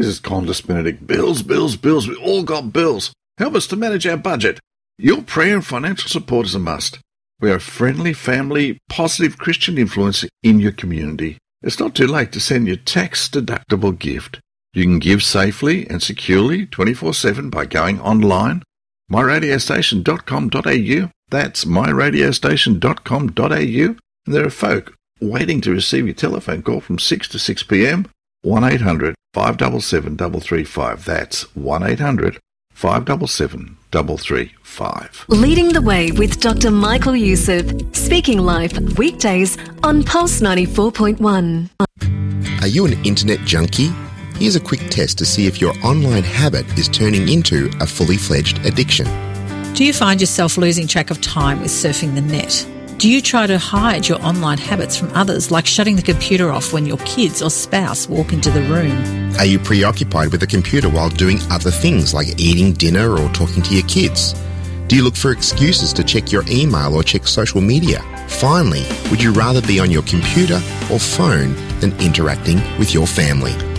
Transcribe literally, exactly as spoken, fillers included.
is Qantas Benedict. Bills, bills, bills. We all got bills. Help us to manage our budget. Your prayer and financial support is a must. We are a friendly, family, positive Christian influence in your community. It's not too late to send your tax-deductible gift. You can give safely and securely twenty-four seven by going online, my radio station dot com dot a u. That's my radio station dot com dot a u. And there are folk waiting to receive your telephone call from six to six p.m. one eight hundred five seven seven three three five. That's one eight hundred five seven seven three three five. Leading the Way with Doctor Michael Youssef. Speaking Life, weekdays on Pulse ninety-four point one. Are you an internet junkie? Here's a quick test to see if your online habit is turning into a fully fledged addiction. Do you find yourself losing track of time with surfing the net? Do you try to hide your online habits from others, like shutting the computer off when your kids or spouse walk into the room? Are you preoccupied with the computer while doing other things like eating dinner or talking to your kids? Do you look for excuses to check your email or check social media? Finally, would you rather be on your computer or phone than interacting with your family?